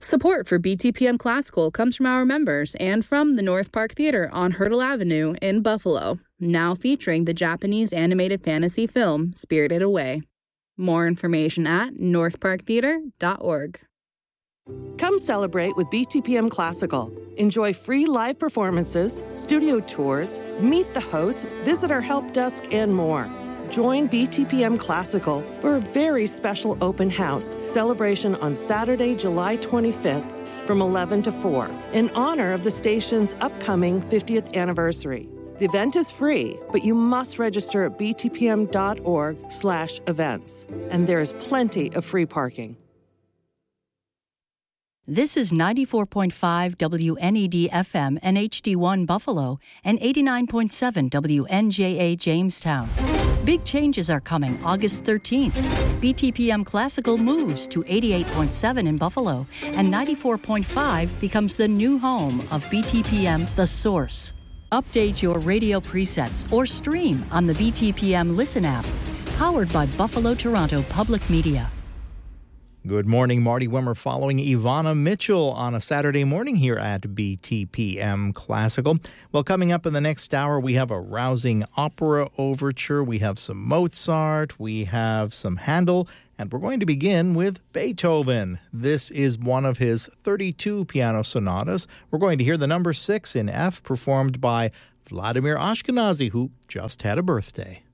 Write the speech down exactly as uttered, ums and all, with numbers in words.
Support for B T P M Classical comes from our members and from the North Park Theater on Hurdle Avenue in Buffalo, now featuring the Japanese animated fantasy film Spirited Away. More information at north park theater dot org. Come celebrate with B T P M Classical. Enjoy free live performances, studio tours, meet the host, visit our help desk, and more. Join B T P M Classical for a very special open house celebration on Saturday, July twenty-fifth from eleven to four in honor of the station's upcoming fiftieth anniversary. The event is free, but you must register at b t p m dot org slash events. And there is plenty of free parking. This is ninety-four point five W N E D F M and H D one Buffalo and eighty-nine point seven W N J A Jamestown. Big changes are coming August thirteenth. B T P M Classical moves to eighty-eight point seven in Buffalo, and ninety-four point five becomes the new home of B T P M The Source. Update your radio presets or stream on the B T P M Listen app, powered by Buffalo Toronto Public Media. Good morning, Marty Wimmer following Ivana Mitchell on a Saturday morning here at B T P M Classical. Well, coming up in the next hour, we have a rousing opera overture, we have some Mozart, we have some Handel, and we're going to begin with Beethoven. This is one of his thirty-two piano sonatas. We're going to hear the number six in F performed by Vladimir Ashkenazy, who just had a birthday.